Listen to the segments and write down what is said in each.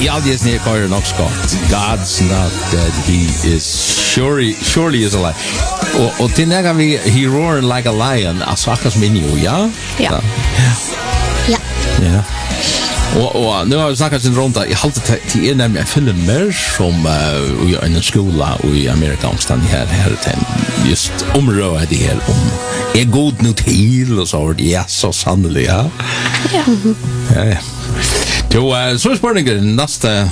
Ja, det är Corey Knoxcott. God's not dead. He is surely is alive. Och till när vi he roaring like a lion. Alltså akkurat som inne, ja? Ja. Ja. Och nu har vi snackat sin runt. Jag har alltid till nämligen filmer som i en skola i Amerika omstånd här just området det här om är god nu till och så ja så sannolikt ja. Ja. Jo, så spurningen nästa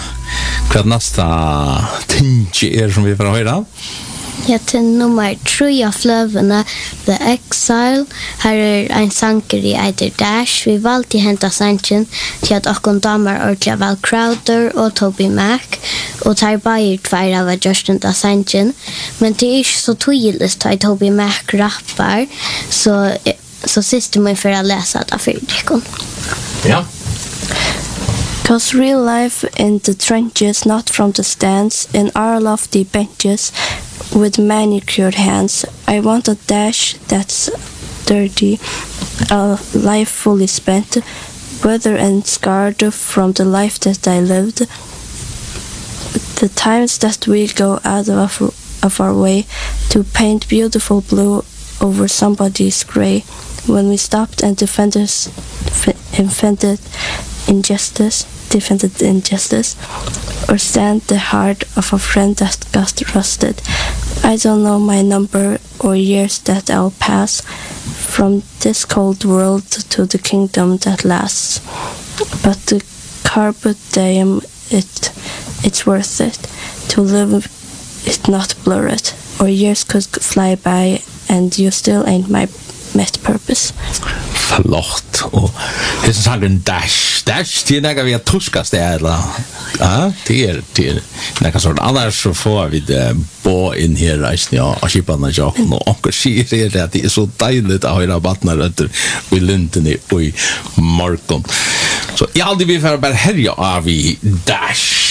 tinge som vi får höra. Ja, till nummer 3 av flövena, The Exile. Här är en sanger i Eider Dash. Vi valde att hämta sangen till att åkon damer ordentliga Val Crowder och Toby Mac. Och tar bara tvär av Justin da sangen. Men det är inte så tydligt att Toby Mac rappar. Så syster man för att läsa det för dig. Ja. 'Cause real life in the trenches, not from the stands, in our lofty benches, with manicured hands. I want a dash that's dirty, a life fully spent, weathered and scarred from the life that I lived. The times that we go out of our way to paint beautiful blue over somebody's gray, when we stopped and defended injustice, or stand the heart of a friend that got rusted. I don't know my number or years that I'll pass from this cold world to the kingdom that lasts. But the carpet diem, it's worth it to live it not blurred, or years could fly by and you still ain't my met purpose. Flott. Och det är sangen Dash. Det är något vi har tuskast det eller. Ja, det är något sånt. Annars så får vi det bo in här resten ja, och skiparna jag och säger det att det är så dejligt att höra vattnet i lunten i morgon. Så jag hade vi för bara härja av i Dash.